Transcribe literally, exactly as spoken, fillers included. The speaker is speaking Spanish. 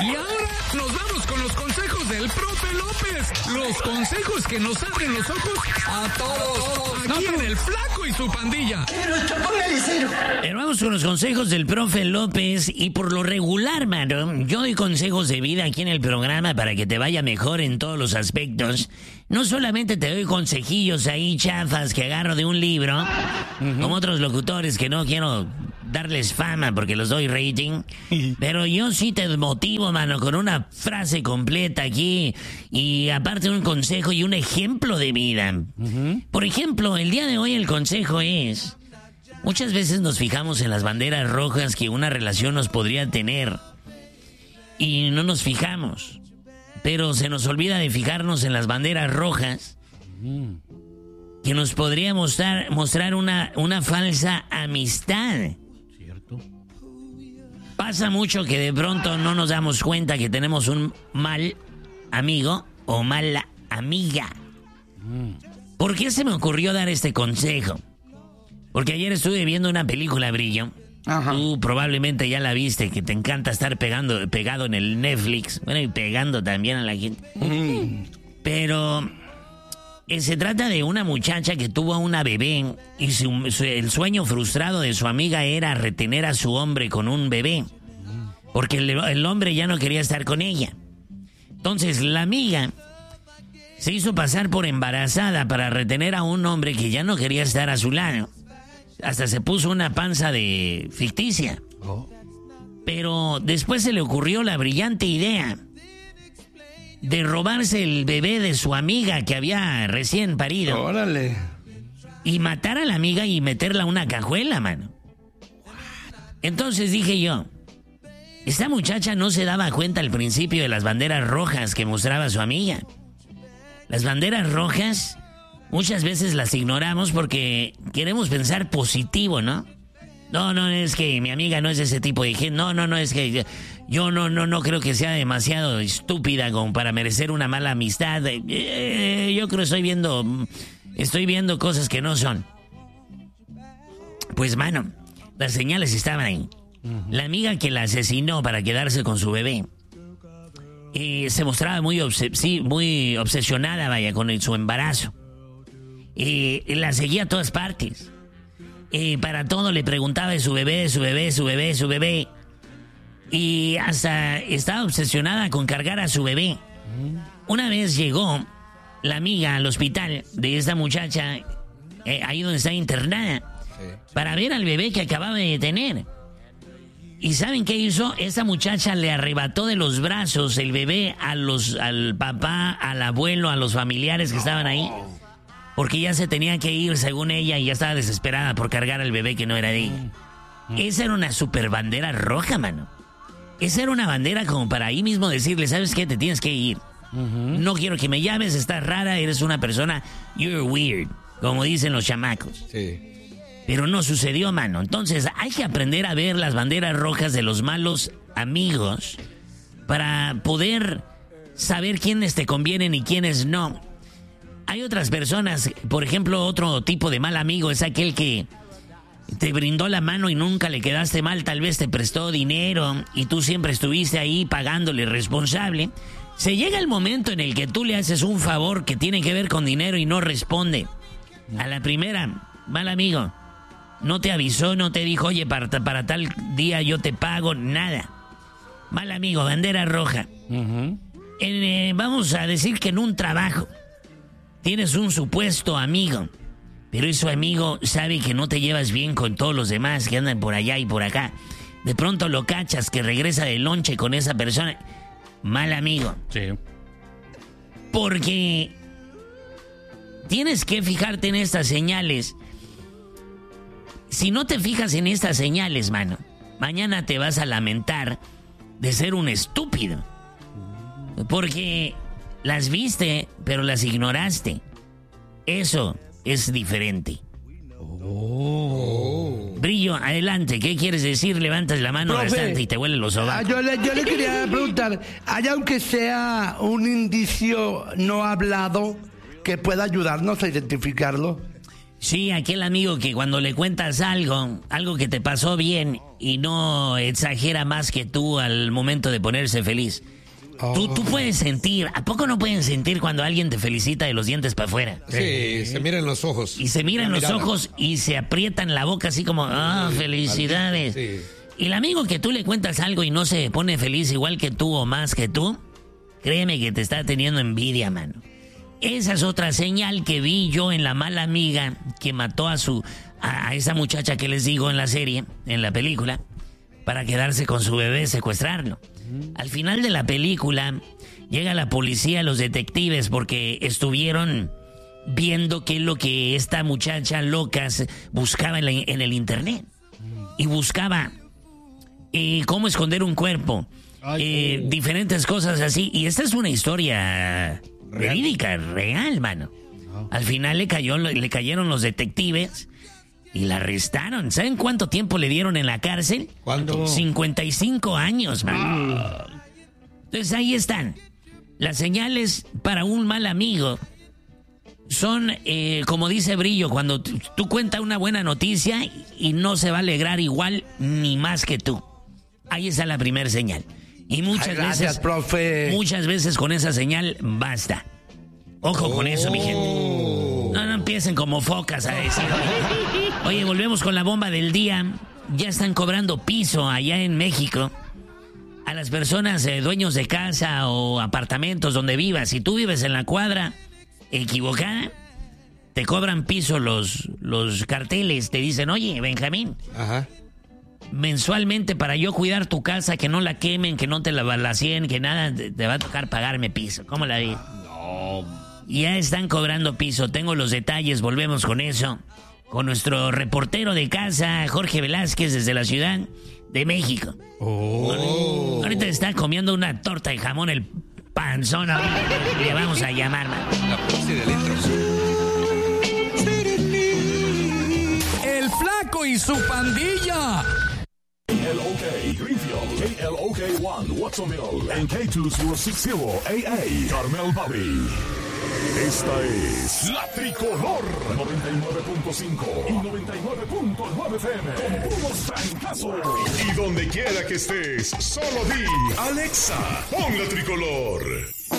Y ahora nos vamos con los consejos del profe López. Los consejos que nos abren los ojos a todos. Aquí en El Flaco y su pandilla. Pero vamos con los consejos del profe López. Y por lo regular, mano, yo doy consejos de vida aquí en el programa para que te vaya mejor en todos los aspectos. No solamente te doy consejillos ahí chafas que agarro de un libro, uh-huh. como otros locutores que no quiero darles fama porque los doy rating, pero yo sí te motivo, mano, con una frase completa aquí y aparte un consejo y un ejemplo de vida. Uh-huh. Por ejemplo, el día de hoy el consejo es: muchas veces nos fijamos en las banderas rojas que una relación nos podría tener y no nos fijamos. Pero se nos olvida de fijarnos en las banderas rojas que nos podría mostrar, mostrar una, una falsa amistad. Cierto. Pasa mucho que de pronto no nos damos cuenta que tenemos un mal amigo o mala amiga. ¿Por qué se me ocurrió dar este consejo? Porque ayer estuve viendo una película, Brillo. Ajá. Tú probablemente ya la viste, que te encanta estar pegando, pegado en el Netflix. Bueno, y pegando también a la gente. Mm. Pero eh, se trata de una muchacha que tuvo una bebé y su, su, el sueño frustrado de su amiga era retener a su hombre con un bebé. Porque el, el hombre ya no quería estar con ella. Entonces la amiga se hizo pasar por embarazada para retener a un hombre que ya no quería estar a su lado. Hasta se puso una panza de ficticia. Oh. Pero después se le ocurrió la brillante idea de robarse el bebé de su amiga que había recién parido. ¡Órale! Y matar a la amiga y meterla a una cajuela, mano. Entonces dije yo, esta muchacha no se daba cuenta al principio de las banderas rojas que mostraba su amiga. Las banderas rojas muchas veces las ignoramos porque queremos pensar positivo, ¿no? No, no, es que mi amiga no es de ese tipo de gente. No, no, no, es que yo no, no, no creo que sea demasiado estúpida como para merecer una mala amistad. Eh, yo creo que estoy viendo, estoy viendo cosas que no son. Pues, mano, las señales estaban ahí. Uh-huh. La amiga que la asesinó para quedarse con su bebé eh, se mostraba muy, obses- sí, muy obsesionada, vaya, con el, su embarazo. Eh, la seguía a todas partes. Eh, para todo le preguntaba de su bebé, su bebé, su bebé, su bebé. Y hasta estaba obsesionada con cargar a su bebé. Una vez llegó la amiga al hospital de esta muchacha, eh, ahí donde está internada, sí, para ver al bebé que acababa de tener. ¿Y saben qué hizo? Esta muchacha le arrebató de los brazos el bebé a los, al papá, al abuelo, a los familiares que estaban ahí. Porque ya se tenía que ir, según ella, y ya estaba desesperada por cargar al bebé que no era de ella. Mm. Esa era una super bandera roja, mano. Esa era una bandera como para ahí mismo decirle, ¿sabes qué? Te tienes que ir. Uh-huh. No quiero que me llames, estás rara, eres una persona, you're weird, como dicen los chamacos. Sí. Pero no sucedió, mano. Entonces hay que aprender a ver las banderas rojas de los malos amigos para poder saber quiénes te convienen y quiénes no. Hay otras personas, por ejemplo, otro tipo de mal amigo es aquel que te brindó la mano y nunca le quedaste mal, tal vez te prestó dinero y tú siempre estuviste ahí pagándole responsable. Se llega el momento en el que tú le haces un favor que tiene que ver con dinero y no responde. A la primera, mal amigo, no te avisó, no te dijo, oye, para, para tal día yo te pago, nada. Mal amigo, bandera roja. Uh-huh. En, eh, vamos a decir que en un trabajo tienes un supuesto amigo, pero ese amigo sabe que no te llevas bien con todos los demás que andan por allá y por acá. De pronto lo cachas que regresa del lonche con esa persona. Mal amigo. Sí. Porque tienes que fijarte en estas señales. Si no te fijas en estas señales, mano, mañana te vas a lamentar de ser un estúpido. Porque las viste, pero las ignoraste. Eso es diferente. Oh. Brillo, adelante. ¿Qué quieres decir? Levantas la mano bastante y te huelen los sobacos. Yo le, yo le quería preguntar, ¿hay aunque sea un indicio no hablado que pueda ayudarnos a identificarlo? Sí, aquel amigo que cuando le cuentas algo, algo que te pasó bien y no exagera más que tú al momento de ponerse feliz. Oh. Tú, tú puedes sentir, ¿a poco no pueden sentir cuando alguien te felicita de los dientes para afuera? Sí, se miran los ojos. Y se miran los ojos y se aprietan la boca así como, ah, oh, felicidades. Sí. Y el amigo que tú le cuentas algo y no se pone feliz igual que tú o más que tú, créeme que te está teniendo envidia, mano. Esa es otra señal que vi yo en la mala amiga que mató a su a esa muchacha que les digo en la serie, en la película, para quedarse con su bebé, secuestrarlo. Al final de la película llega la policía, los detectives, porque estuvieron viendo qué es lo que esta muchacha loca buscaba en, la, en el internet. Y buscaba eh, cómo esconder un cuerpo, eh, oh. diferentes cosas así. Y esta es una historia verídica, real, mano. Al final le cayó, le cayeron los detectives y la arrestaron. ¿Saben cuánto tiempo le dieron en la cárcel? ¿Cuánto? cincuenta y cinco años, mano. Ah. Entonces ahí están. Las señales para un mal amigo son, eh, como dice Brillo, cuando t- tú cuentas una buena noticia y no se va a alegrar igual ni más que tú. Ahí está la primera señal. Y muchas Ay, gracias, veces, profe. muchas veces con esa señal basta. Ojo oh. con eso, mi gente. No, no empiecen como focas a decir. Oye, volvemos con la bomba del día. Ya están cobrando piso allá en México a las personas, eh, dueños de casa o apartamentos donde vivas. Si tú vives en la cuadra equivocada, te cobran piso los, los carteles. Te dicen, oye, Benjamín, Ajá. mensualmente para yo cuidar tu casa, que no la quemen, que no te la balacien, que nada, te, te va a tocar pagarme piso. ¿Cómo la ves? No. Ya están cobrando piso. Tengo los detalles, volvemos con eso. Con nuestro reportero de casa, Jorge Velázquez, desde la Ciudad de México. Oh. Ahorita está comiendo una torta de jamón, el panzón. Le vamos a llamar, man. La puse del intro. El Flaco y su pandilla. K L O K Greenfield, K L O K one Watsonville, en K dos cero seis cero A A Carmel Valley. Esta es La Tricolor noventa y nueve punto cinco y noventa y nueve punto nueve F M con puros francazos. Y donde quiera que estés, solo di Alexa, pon La Tricolor.